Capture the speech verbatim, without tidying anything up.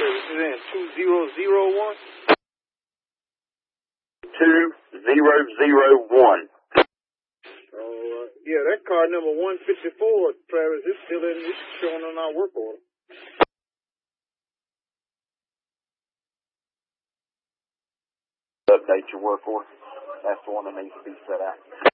service is in? two zero zero one? two zero zero one. Oh, uh, yeah, that car number one fifty-four, Travis, is still in, it's showing on our work order. Update your work order. That's the one that needs to be set out.